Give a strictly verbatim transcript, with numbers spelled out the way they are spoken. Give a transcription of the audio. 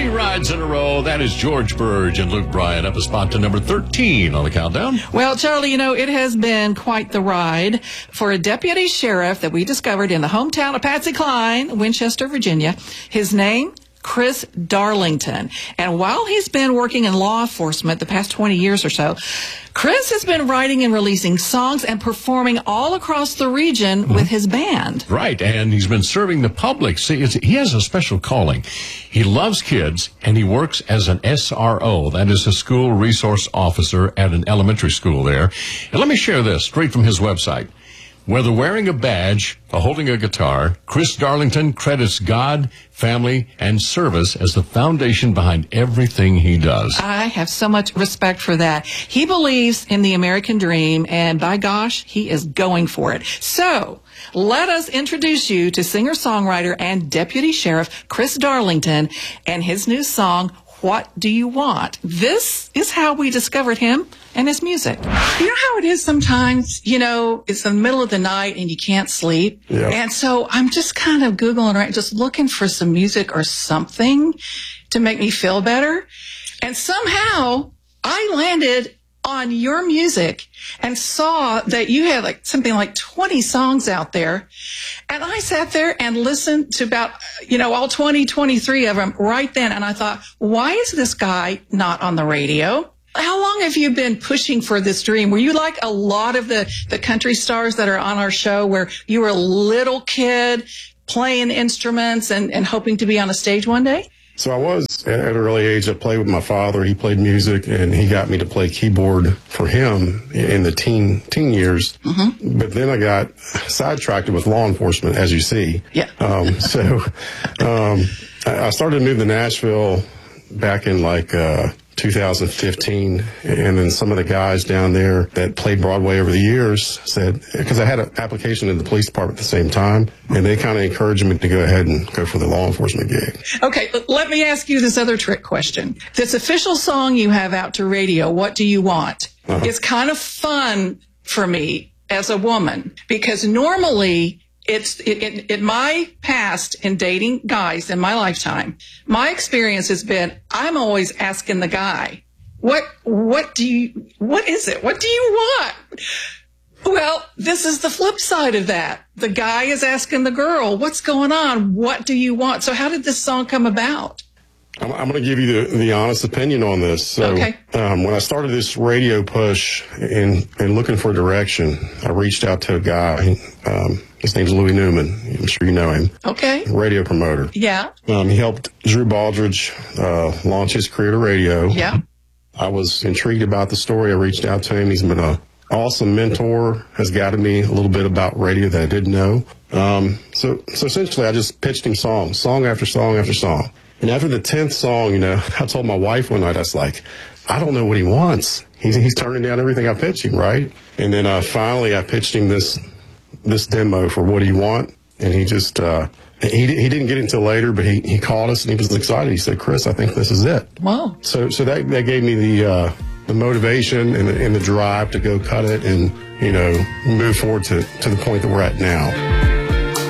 Three rides in a row. That is George Burge and Luke Bryan up a spot to number thirteen on the countdown. Well, Charlie, you know, it has been quite the ride for a deputy sheriff that we discovered in the hometown of Patsy Cline, Winchester, Virginia. His name, Chris Darlington. And while he's been working in law enforcement the past twenty years or so, Chris has been writing and releasing songs and performing all across the region mm-hmm. with his band. Right, and he's been serving the public. See, it's, he has a special calling. He loves kids, and he works as an S R O. That is a school resource officer at an elementary school there. And let me share this straight from his website. Whether wearing a badge or holding a guitar, Chris Darlington credits God, family, and service as the foundation behind everything he does. I have so much respect for that. He believes in the American dream, and by gosh, he is going for it. So, let us introduce you to singer-songwriter and deputy sheriff Chris Darlington and his new song, What Do You Want? This is how we discovered him and his music. You know how it is sometimes, you know, it's in the middle of the night and you can't sleep. Yeah. And so I'm just kind of Googling around, just looking for some music or something to make me feel better. And somehow I landed on your music and saw that you had like something like twenty songs out there. And I sat there and listened to about, you know, all twenty, twenty-three of them right then. And I thought, why is this guy not on the radio? How long have you been pushing for this dream? Were you like a lot of the, the country stars that are on our show where you were a little kid playing instruments and, and hoping to be on a stage one day? So I was at an early age. I played with my father. He played music, and he got me to play keyboard for him in the teen teen years. Mm-hmm. But then I got sidetracked with law enforcement, as you see. Yeah. Um, so um, I started to move to Nashville back in like uh, two thousand fifteen, and then some of the guys down there that played Broadway over the years said, because I had an application in the police department at the same time, and they kind of encouraged me to go ahead and go for the law enforcement gig. Okay, let me ask you this other trick question. This official song you have out to radio, What Do You Want? Uh-huh. It's kind of fun for me as a woman, because normally It's it, it, in my past in dating guys in my lifetime, my experience has been I'm always asking the guy, what what do you what is it? What do you want? Well, this is the flip side of that. The guy is asking the girl, what's going on? What do you want? So how did this song come about? I'm, I'm going to give you the, the honest opinion on this. So, okay. um, when I started this radio push and, and looking for direction, I reached out to a guy. Um, his name's Louis Newman. I'm sure you know him. Okay. Radio promoter. Yeah. Um, he helped Drew Baldridge uh, launch his career to radio. Yeah. I was intrigued about the story. I reached out to him. He's been an awesome mentor, has guided me a little bit about radio that I didn't know. Um, so, so essentially, I just pitched him songs, song after song after song. And after the tenth song, you know, I told my wife one night, I was like, I don't know what he wants. He's, he's turning down everything I pitch him, right? And then uh, finally I pitched him this this demo for What Do You Want? And he just, uh, he he didn't get it until later, but he, he called us and he was excited. He said, Chris, I think this is it. Wow. So so that, that gave me the uh, the motivation and the, and the drive to go cut it and, you know, move forward to, to the point that we're at now.